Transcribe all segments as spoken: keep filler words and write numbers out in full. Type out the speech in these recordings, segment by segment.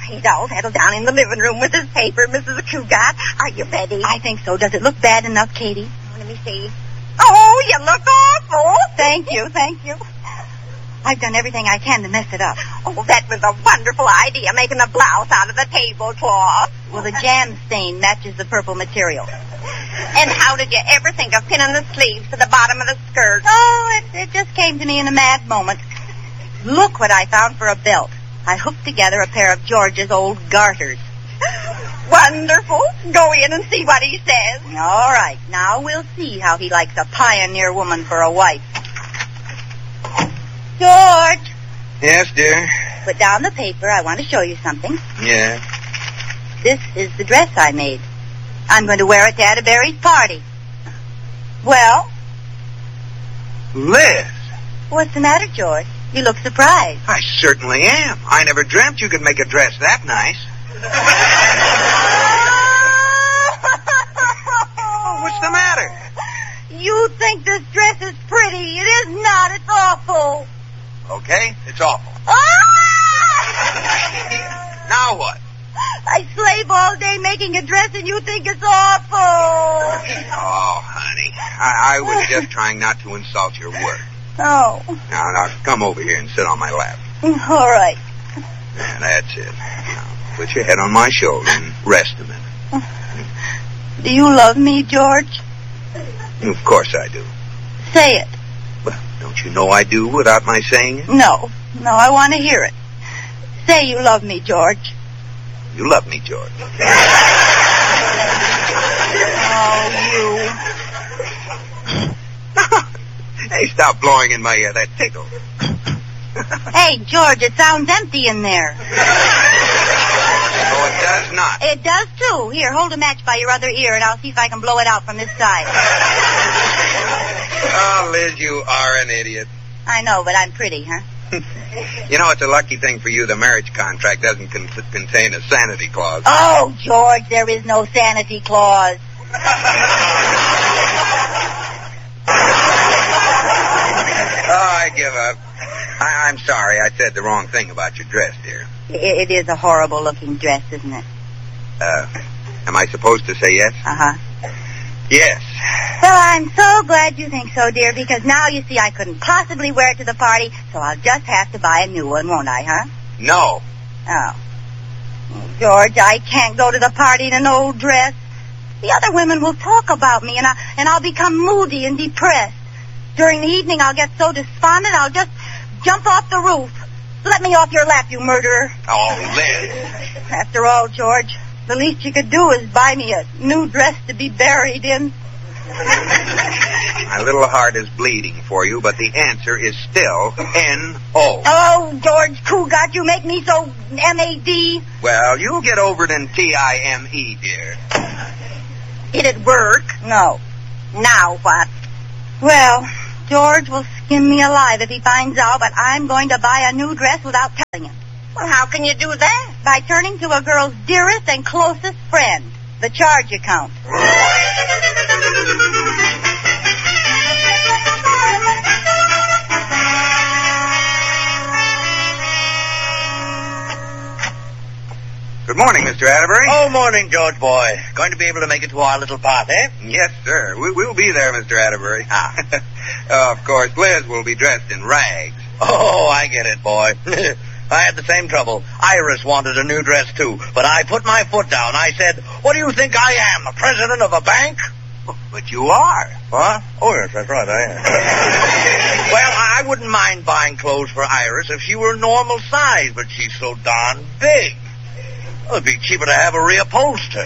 he's all settled down in the living room with his paper, Missus Cougat. Are you ready? I think so. Does it look bad enough, Katie? Let me see. Oh, you look awful. Thank you, thank you. I've done everything I can to mess it up. Oh, that was a wonderful idea, making a blouse out of the tablecloth. Well, the jam stain matches the purple material. And how did you ever think of pinning the sleeves to the bottom of the skirt? Oh, it, it just came to me in a mad moment. Look what I found for a belt. I hooked together a pair of George's old garters. Wonderful. Go in and see what he says. All right. Now we'll see how he likes a pioneer woman for a wife. George. Yes, dear? Put down the paper. I want to show you something. Yeah. This is the dress I made. I'm going to wear it to Atterbury's party. Well? Liz. What's the matter, George? You look surprised. I certainly am. I never dreamt you could make a dress that nice. Oh, what's the matter? You think this dress is pretty. It is not. It's awful. Okay, it's awful. Ah! Now what? I slave all day making a dress and you think it's awful. Oh, honey, I, I was just trying not to insult your work. Oh. Now, now, come over here and sit on my lap. All right. Yeah, that's it. Now, put your head on my shoulder and rest a minute. Do you love me, George? Of course I do. Say it. Well, don't you know I do without my saying it? No. No, I want to hear it. Say you love me, George. You love me, George. Oh, you. Hey, stop blowing in my ear. That tickles. Hey, George, it sounds empty in there. Oh, it does not. It does, too. Here, hold a match by your other ear, and I'll see if I can blow it out from this side. Oh, Liz, you are an idiot. I know, but I'm pretty, huh? You know, it's a lucky thing for you the marriage contract doesn't con- contain a sanity clause. Oh, George, there is no sanity clause. Oh, I give up. I- I'm sorry. I said the wrong thing about your dress, dear. It, it is a horrible-looking dress, isn't it? Uh, am I supposed to say yes? Uh-huh. Yes. Well, I'm so glad you think so, dear, because now you see I couldn't possibly wear it to the party, so I'll just have to buy a new one, won't I, huh? No. Oh. George, I can't go to the party in an old dress. The other women will talk about me, and, I, and I'll become moody and depressed. During the evening, I'll get so despondent, I'll just jump off the roof. Let me off your lap, you murderer. Oh, Liz. After all, George, the least you could do is buy me a new dress to be buried in. My little heart is bleeding for you, but the answer is still N O. Oh, George Cougat, you make me so M A D. Well, you'll get over it in T I M E, dear. Did it work? No. Now what? Well, George will skin me alive if he finds out, but I'm going to buy a new dress without telling him. Well, how can you do that? By turning to a girl's dearest and closest friend, the charge account. Good morning, Mister Atterbury. Oh, morning, George boy. Going to be able to make it to our little party? Yes, sir. We, we'll be there, Mister Atterbury. Ah. uh, of course, Liz will be dressed in rags. Oh, I get it, boy. I had the same trouble. Iris wanted a new dress, too. But I put my foot down. I said, what do you think I am, the president of a bank? But you are. What? Oh, yes, that's right, I am. Well, I wouldn't mind buying clothes for Iris if she were normal size, but she's so darn big. Well, it'd be cheaper to have her reupholstered.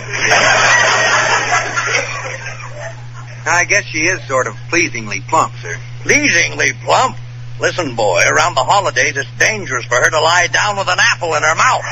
I guess she is sort of pleasingly plump, sir. Pleasingly plump? Listen, boy, around the holidays, it's dangerous for her to lie down with an apple in her mouth.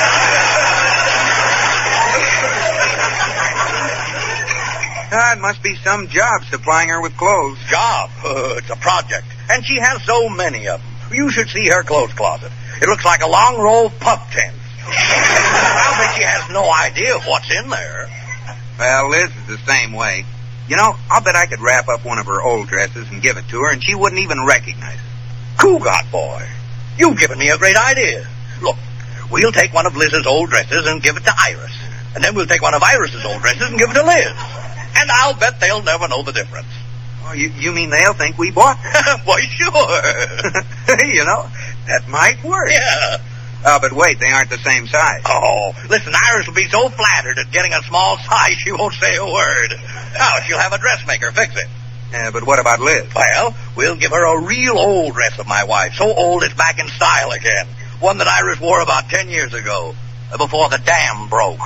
Ah, it must be some job supplying her with clothes. Job? Uh, it's a project. And she has so many of them. You should see her clothes closet. It looks like a long row of pup tents. I'll bet she has no idea what's in there. Well, Liz is the same way. You know, I'll bet I could wrap up one of her old dresses and give it to her, and she wouldn't even recognize it. Cougat, boy. You've given me a great idea. Look, We'll take one of Liz's old dresses and give it to Iris. And then we'll take one of Iris's old dresses and give it to Liz. And I'll bet they'll never know the difference. Oh, you, you mean they'll think we bought them? Why, sure. You know, that might work. Yeah. Uh, but wait, they aren't the same size. Oh, listen, Iris will be so flattered at getting a small size she won't say a word. Now, she'll have a dressmaker fix it. Uh, but what about Liz? Well, we'll give her a real old dress of my wife, so old it's back in style again. One that Iris wore about ten years ago, before the dam broke.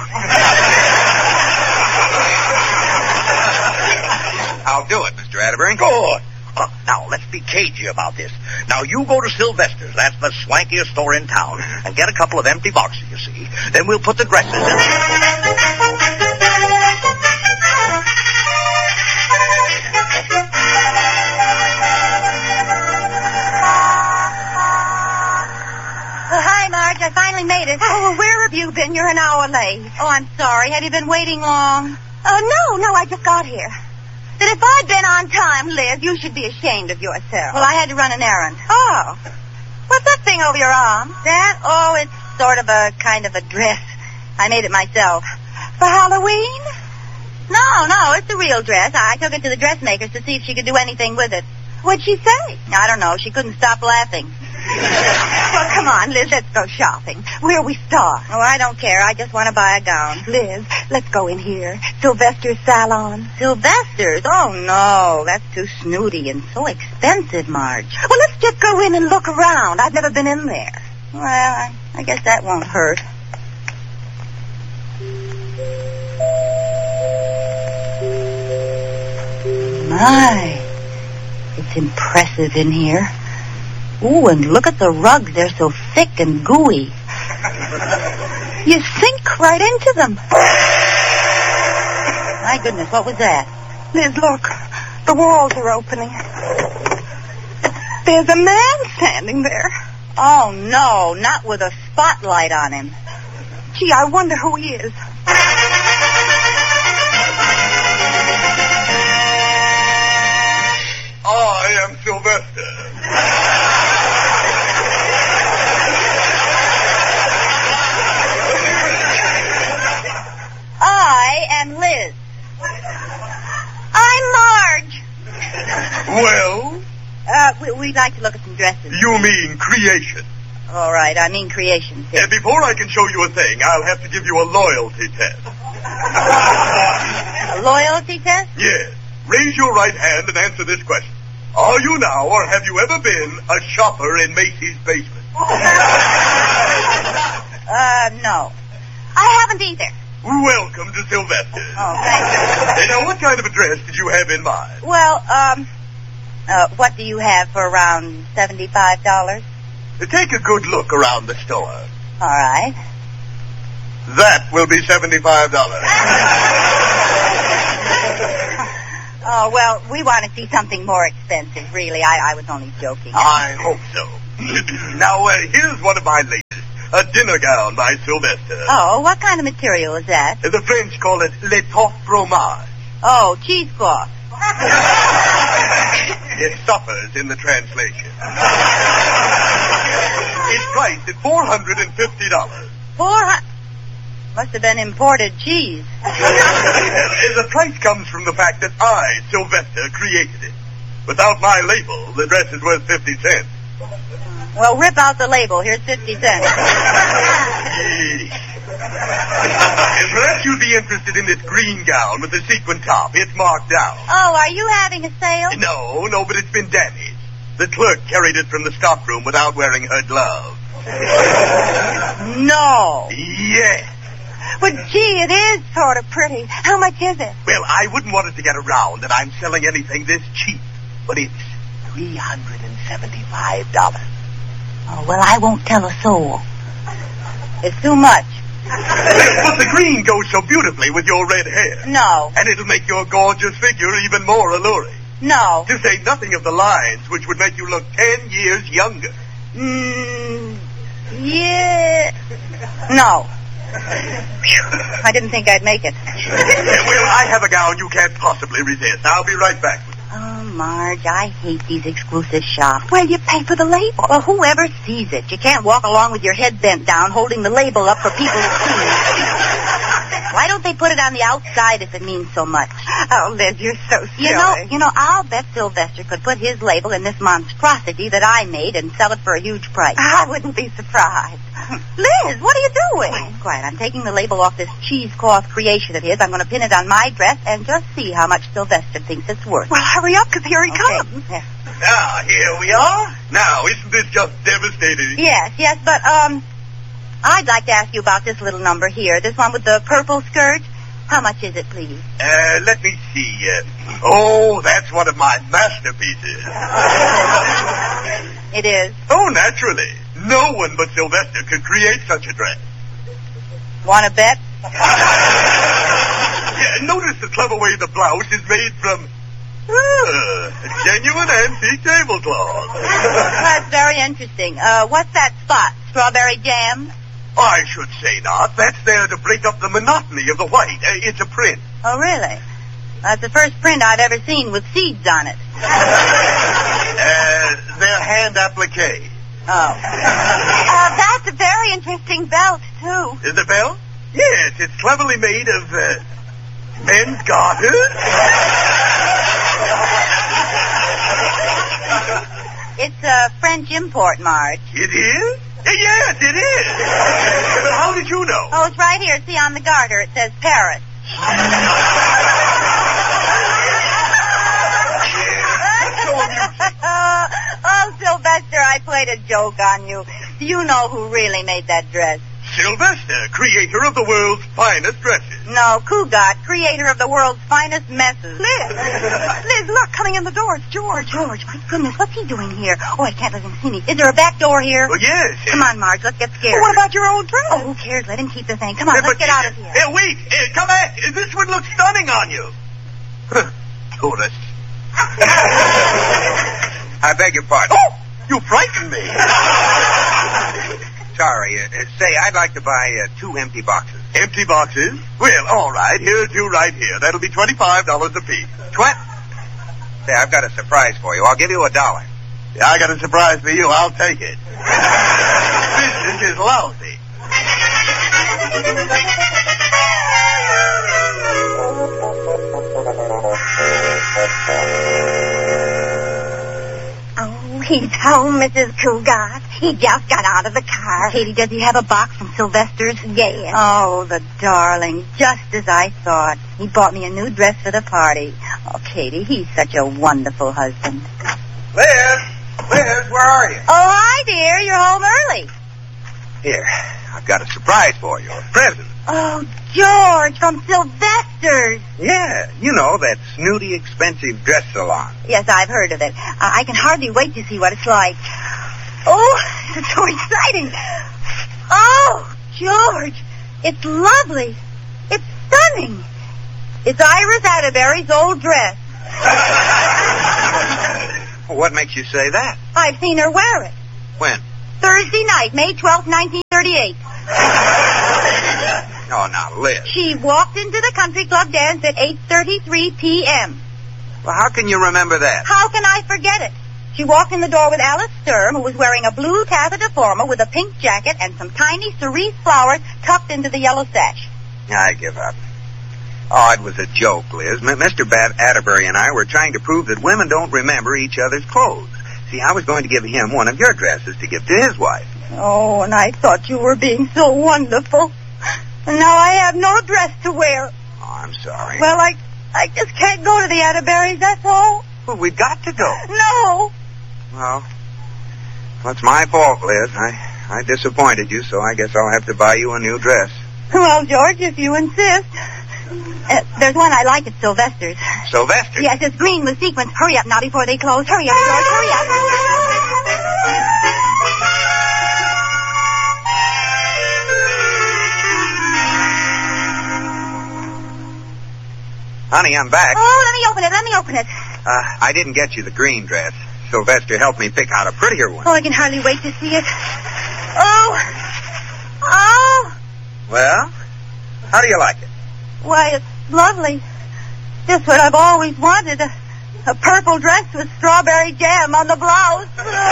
I'll do it, Mister Atterbury. Good. Uh, now, let's be cagey about this. Now, you go to Sylvester's, that's the swankiest store in town, and get a couple of empty boxes, you see. Then we'll put the dresses in. Well, hi, Marge. I finally made it. Oh, where have you been? You're an hour late. Oh, I'm sorry. Have you been waiting long? Oh, no, no, I just got here. That if I'd been on time, Liz, you should be ashamed of yourself. Well, I had to run an errand. Oh. What's that thing over your arm? That? Oh, it's sort of a kind of a dress. I made it myself. For Halloween? No, no, it's a real dress. I took it to the dressmaker's to see if she could do anything with it. What'd she say? I don't know. She couldn't stop laughing. Well, come on, Liz, let's go shopping. Where'll we start? Oh, I don't care. I just want to buy a gown. Liz, let's go in here. Sylvester's salon. Sylvester's? Oh, no. That's too snooty and so expensive, Marge. Well, let's just go in and look around. I've never been in there. Well, I, I guess that won't hurt. My, it's impressive in here. Ooh, and look at the rugs. They're so thick and gooey. You sink right into them. My goodness, what was that? Liz, look. The walls are opening. There's a man standing there. Oh, no, not with a spotlight on him. Gee, I wonder who he is. I am Sylvester. I am Liz. I'm Marge. Well? Uh, we, we'd like to look at some dresses. You mean creation. All right, I mean creation. Uh, before I can show you a thing, I'll have to give you a loyalty test. A loyalty test? Yes. Raise your right hand and answer this question. Are you now, or have you ever been, a shopper in Macy's basement? Uh, no. I haven't either. Welcome to Sylvester. Oh, thank you. Now, what kind of a dress did you have in mind? Well, um, uh, what do you have for around seventy-five dollars? Take a good look around the store. All right. That will be seventy-five dollars. Oh, well, we want to see something more expensive, really. I, I was only joking. I hope so. Now, uh, here's one of my latest. A dinner gown by Sylvester. Oh, what kind of material is that? The French call it l'étoffe fromage. Oh, cheesecloth. It suffers in the translation. It's priced at four hundred fifty dollars. Four hundred... Must have been imported cheese. The price comes from the fact that I, Sylvester, created it. Without my label, the dress is worth fifty cents. Well, rip out the label. Here's fifty cents. Perhaps you'd be interested in this green gown with the sequin top. It's marked down. Oh, are you having a sale? No, no, but it's been damaged. The clerk carried it from the stockroom without wearing her glove. No. Yes. But, gee, it is sort of pretty. How much is it? Well, I wouldn't want it to get around that I'm selling anything this cheap, but it's three hundred seventy-five dollars. Oh, well, I won't tell a soul. It's too much. But the green goes so beautifully with your red hair. No. And it'll make your gorgeous figure even more alluring. No. To say nothing of the lines, which would make you look ten years younger. Mm, yeah. No. I didn't think I'd make it. Well, I have a gown you can't possibly resist. I'll be right back. Oh, Marge, I hate these exclusive shops. Well, you pay for the label. Well, whoever sees it. You can't walk along with your head bent down holding the label up for people to see. Why don't they put it on the outside if it means so much? Oh, Liz, you're so silly. You know, you know, I'll bet Sylvester could put his label in this monstrosity that I made and sell it for a huge price. I wouldn't be surprised. Liz, what are you doing? Quiet, quiet. I'm taking the label off this cheesecloth creation of his. I'm going to pin it on my dress and just see how much Sylvester thinks it's worth. Well, hurry up, because here he Okay. comes. Yeah. Now, here we are. Now, isn't this just devastating? Yes, yes, but, um, I'd like to ask you about this little number here. This one with the purple skirt. How much is it, please? Uh, let me see. Uh, oh, that's one of my masterpieces. It is. Oh, naturally. No one but Sylvester could create such a dress. Want to bet? Yeah, notice the clever way the blouse is made from uh, genuine antique tablecloth. That's very interesting. Uh, what's that spot? Strawberry jam? I should say not. That's there to break up the monotony of the white. Uh, it's a print. Oh, really? That's the first print I've ever seen with seeds on it. Uh, they're hand applique. Oh. Uh, that's a very interesting belt, too. Is the belt? Yes, it's cleverly made of uh, men's garters. It's a French import, Marge. It is? Uh, yes, it is. But how did you know? Oh, it's right here. See on the garter. It says Paris. Oh, Sylvester, I played a joke on you. Do you know who really made that dress? Sylvester, creator of the world's finest dresses. No, Cougat, creator of the world's finest messes. Liz! Liz, look, coming in the door. It's George. George, my goodness, what's he doing here? Oh, I can't let him see me. Is there a back door here? Oh, yes. Come on, Marge, let's get scared. Well, what about your old dress? Oh, who cares? Let him keep the thing. Come on, Uh, let's but, get out of here. Uh, wait, uh, come back. Uh, This would look stunning on you. Tourist. I beg your pardon. Oh, you frightened me. Sorry. Uh, uh, say, I'd like to buy uh, two empty boxes. Empty boxes? Well, all right. Here's two right here. That'll be twenty-five dollars apiece. Twen- Say, I've got a surprise for you. I'll give you a dollar. Yeah, I got a surprise for you. I'll take it. Business is lousy. Oh, he's home, Missus Cougat. He just got out of the car. Katie, does he have a box from Sylvester's? Yes. Oh, the darling. Just as I thought. He bought me a new dress for the party. Oh, Katie, he's such a wonderful husband. Liz! Liz, where are you? Oh, hi, dear. You're home early. Here, I've got a surprise for you. A present. Oh, George, from Sylvester's. Yeah, you know, that snooty, expensive dress salon. Yes, I've heard of it. I, I can hardly wait to see what it's like. Oh, it's so exciting. Oh, George, it's lovely. It's stunning. It's Iris Atterbury's old dress. What makes you say that? I've seen her wear it. When? Thursday night, May twelfth, nineteen thirty-eight. Oh, now, Liz. She walked into the country club dance at eight thirty-three p.m. Well, how can you remember that? How can I forget it? She walked in the door with Alice Sturm, who was wearing a blue taffeta formal with a pink jacket and some tiny cerise flowers tucked into the yellow sash. I give up. Oh, it was a joke, Liz. M- Mister Bat Atterbury and I were trying to prove that women don't remember each other's clothes. See, I was going to give him one of your dresses to give to his wife. Oh, and I thought you were being so wonderful. And now I have no dress to wear. Oh, I'm sorry. Well, I I just can't go to the Atterburys, that's all. Well, we've got to go. No. Well, that's my fault, Liz. I, I disappointed you, so I guess I'll have to buy you a new dress. Well, George, if you insist. Uh, there's one I like at Sylvester's. Sylvester? Yes, it's green with sequins. Hurry up now before they close. Hurry up, George, hurry up. Honey, I'm back. Oh, let me open it, let me open it. Uh, I didn't get you the green dress. Sylvester helped me pick out a prettier one. Oh, I can hardly wait to see it. Oh. Oh. Well, how do you like it? Why, it's lovely. Just what I've always wanted. A, A purple dress with strawberry jam on the blouse.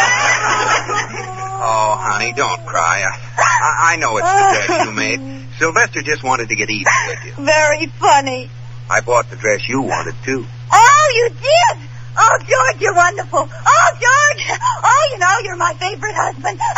Oh, honey, don't cry. I, I, I know it's the dress you made. Sylvester just wanted to get even with you. Very funny. I bought the dress you wanted, too. Oh, you did? Oh, George, you're wonderful. Oh, George. Oh, you know, you're my favorite husband.